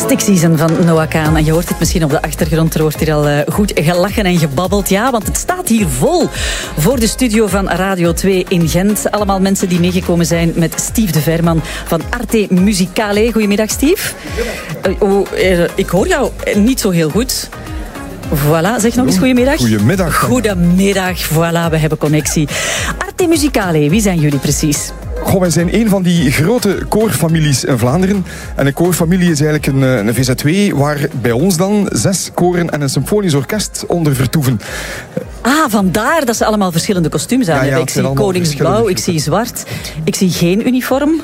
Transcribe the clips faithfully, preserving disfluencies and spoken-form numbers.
Arctic Season van Noah Kahan. En je hoort het misschien op de achtergrond. Er wordt hier al uh, goed gelachen en gebabbeld. Ja, want het staat hier vol voor de studio van Radio twee in Gent. Allemaal mensen die meegekomen zijn met Steve de Verman van Arte Musicale. Goedemiddag, Steve. Uh, oh, uh, ik hoor jou niet zo heel goed. Voilà, zeg nog eens goedemiddag. Goedemiddag. Goedemiddag, voilà, we hebben connectie. Arte Musicale, wie zijn jullie precies? Goh, wij zijn een van die grote koorfamilies in Vlaanderen. En een koorfamilie is eigenlijk een, een V Z W waar bij ons dan zes koren en een symfonisch orkest onder vertoeven. Ah, vandaar dat ze allemaal verschillende kostuums aan ja, ja, hebben. Ik zie koningsblauw, ik zie zwart. Ik zie geen uniform.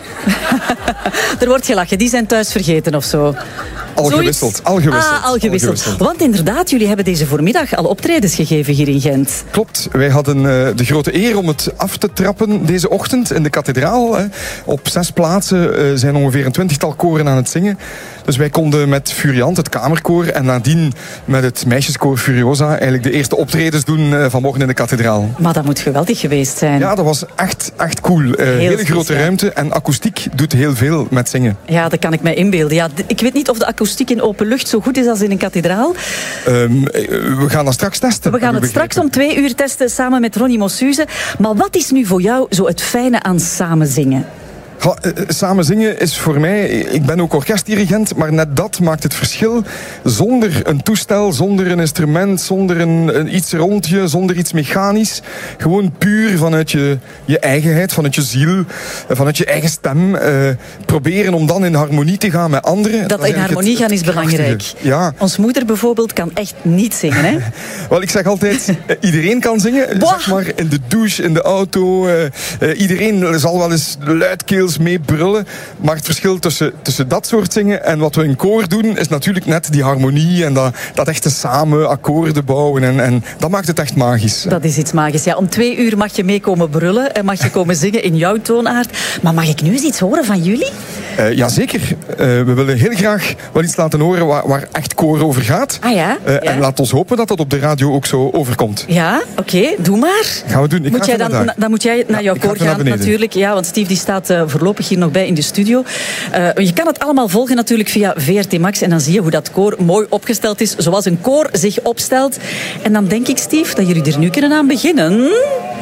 Er wordt gelachen, die zijn thuis vergeten of zo. Al gewisseld, al gewisseld. Ah, al gewisseld. Want inderdaad, jullie hebben deze voormiddag al optredens gegeven hier in Gent. Klopt, wij hadden uh, de grote eer om het af te trappen deze ochtend in de kathedraal. Hè. Op zes plaatsen uh, zijn ongeveer een twintigtal koren aan het zingen. Dus wij konden met Furiant, het kamerkoor, en nadien met het meisjeskoor Furiosa eigenlijk de eerste optredens doen uh, vanmorgen in de kathedraal. Maar dat moet geweldig geweest zijn. Ja, dat was echt, echt cool. Uh, heel hele grote ja. ruimte en akoestiek doet heel veel met zingen. Ja, dat kan ik mij inbeelden. Ja, ik weet niet of de akoestiek in open lucht zo goed is als in een kathedraal. Um, we gaan dat straks testen. We gaan het straks om twee uur testen samen met Ronnie Mossuze. Maar wat is nu voor jou zo het fijne aan samen zingen? Ja, samen zingen is voor mij... Ik ben ook orkestdirigent, maar net dat maakt het verschil. Zonder een toestel, zonder een instrument, zonder een, een iets rond je, zonder iets mechanisch. Gewoon puur vanuit je, je eigenheid, vanuit je ziel, vanuit je eigen stem. Uh, proberen om dan in harmonie te gaan met anderen. Dat, dat in harmonie het, gaan is belangrijk. Ja. Ons moeder bijvoorbeeld kan echt niet zingen, hè? Wel, ik zeg altijd, iedereen kan zingen. Boah. Zeg maar in de douche, in de auto. Uh, uh, iedereen zal wel eens luidkeels mee brullen. Maar het verschil tussen, tussen dat soort zingen en wat we in koor doen, is natuurlijk net die harmonie en dat, dat echte samen akkoorden bouwen. En, en dat maakt het echt magisch. Dat is iets magisch. Ja, om twee uur mag je mee komen brullen en mag je komen zingen in jouw toonaard. Maar mag ik nu eens iets horen van jullie? Uh, Jazeker. Uh, we willen heel graag wel iets laten horen waar, waar echt koor over gaat. Ah ja? Uh, ja. En laat ons hopen dat dat op de radio ook zo overkomt. Ja, oké. Okay, doe maar. Gaan we doen. Ik moet ga jij dan, dan moet jij naar ja, jouw koor gaan natuurlijk. Ja, want Steve die staat uh, voorlopig hier nog bij in de studio. Uh, je kan het allemaal volgen natuurlijk via V R T Max. En dan zie je hoe dat koor mooi opgesteld is. Zoals een koor zich opstelt. En dan denk ik, Steve, dat jullie er nu kunnen aan beginnen.